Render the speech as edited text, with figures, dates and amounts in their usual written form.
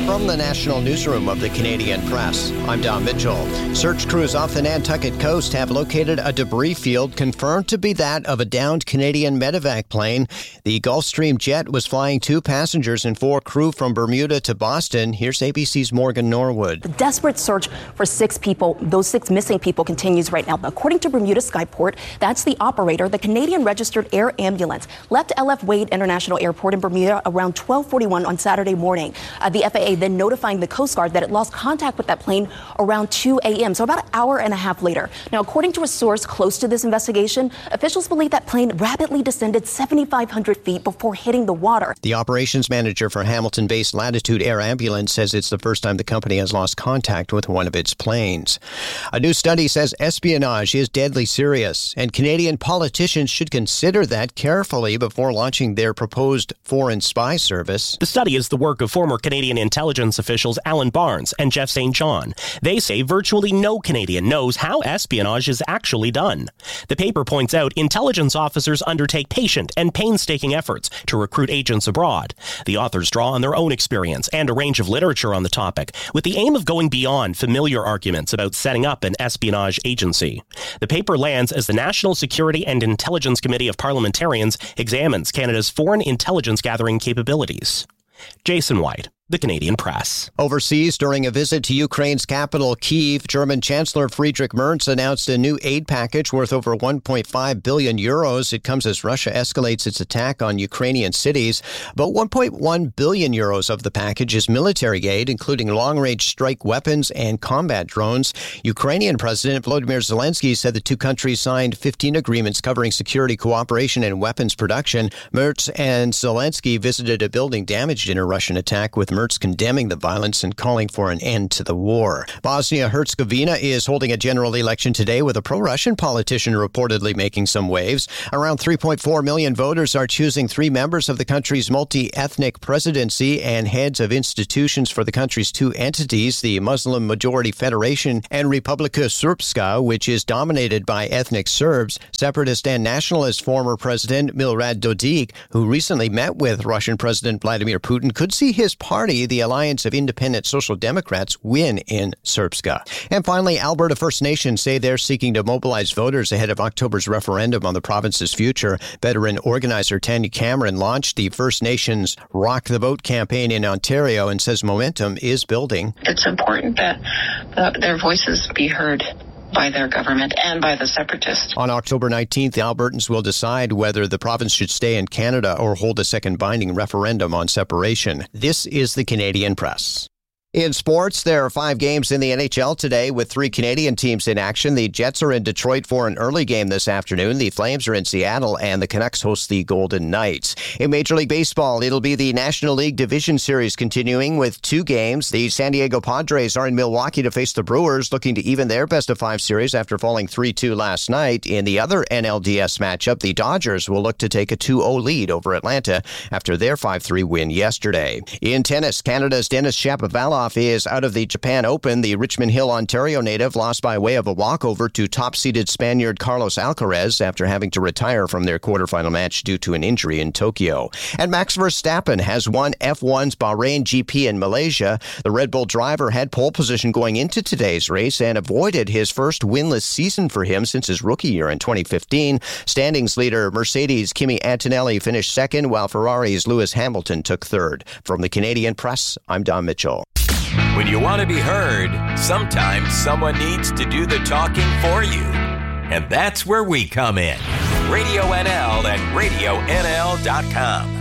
From the National Newsroom of the Canadian Press, I'm Don Mitchell. Search crews off the Nantucket coast have located a debris field confirmed to be that of a downed Canadian medevac plane. The Gulfstream jet was flying 2 passengers and 4 crew from Bermuda to Boston. Here's ABC's Morgan Norwood. The desperate search for 6 people, those 6 missing people, continues right now. According to Bermuda Skyport, that's the operator. The Canadian registered air ambulance left LF Wade International Airport in Bermuda around 12:41 on Saturday morning. The FAA then notifying the Coast Guard that it lost contact with that plane around 2 a.m., so about an hour and a half later. Now, according to a source close to this investigation, officials believe that plane rapidly descended 7,500 feet before hitting the water. The operations manager for Hamilton-based Latitude Air Ambulance says it's the first time the company has lost contact with one of its planes. A new study says espionage is deadly serious, and Canadian politicians should consider that carefully before launching their proposed foreign spy service. The study is the work of former Canadian intelligence officials Alan Barnes and Jeff St. John. They say virtually no Canadian knows how espionage is actually done. The paper points out intelligence officers undertake patient and painstaking efforts to recruit agents abroad. The authors draw on their own experience and a range of literature on the topic, with the aim of going beyond familiar arguments about setting up an espionage agency. The paper lands as the National Security and Intelligence Committee of Parliamentarians examines Canada's foreign intelligence gathering capabilities. Jason White, The Canadian Press. Overseas, during a visit to Ukraine's capital, Kyiv, German Chancellor Friedrich Merz announced a new aid package worth over 1.5 billion euros. It comes as Russia escalates its attack on Ukrainian cities. About 1.1 billion euros of the package is military aid, including long-range strike weapons and combat drones. Ukrainian President Volodymyr Zelensky said the two countries signed 15 agreements covering security cooperation and weapons production. Merz and Zelensky visited a building damaged in a Russian attack, with Merz condemning the violence and calling for an end to the war. Bosnia-Herzegovina is holding a general election today, with a pro-Russian politician reportedly making some waves. Around 3.4 million voters are choosing 3 members of the country's multi-ethnic presidency and heads of institutions for the country's 2 entities, the Muslim-majority Federation and Republika Srpska, which is dominated by ethnic Serbs. Separatist and nationalist former President Milorad Dodik, who recently met with Russian President Vladimir Putin, could see his party, the Alliance of Independent Social Democrats, win in Srpska. And finally, Alberta First Nations say they're seeking to mobilize voters ahead of October's referendum on the province's future. Veteran organizer Tanya Cameron launched the First Nations Rock the Vote campaign in Ontario and says momentum is building. It's important that their voices be heard by their government and by the separatists. On October 19th, the Albertans will decide whether the province should stay in Canada or hold a second binding referendum on separation. This is the Canadian Press. In sports, there are 5 games in the NHL today with 3 Canadian teams in action. The Jets are in Detroit for an early game this afternoon. The Flames are in Seattle, and the Canucks host the Golden Knights. In Major League Baseball, it'll be the National League Division Series continuing with 2 games. The San Diego Padres are in Milwaukee to face the Brewers, looking to even their best-of-5 series after falling 3-2 last night. In the other NLDS matchup, the Dodgers will look to take a 2-0 lead over Atlanta after their 5-3 win yesterday. In tennis, Canada's Denis Shapovalov is out of the Japan Open. The Richmond Hill, Ontario native lost by way of a walkover to top-seeded Spaniard Carlos Alcaraz after having to retire from their quarterfinal match due to an injury in Tokyo. And Max Verstappen has won F1's Bahrain GP in Malaysia. The Red Bull driver had pole position going into today's race and avoided his first winless season for him since his rookie year in 2015. Standings leader Mercedes' Kimi Antonelli finished second, while Ferrari's Lewis Hamilton took third. From the Canadian Press, I'm Don Mitchell. When you want to be heard, sometimes someone needs to do the talking for you. And that's where we come in. Radio NL and RadioNL.com.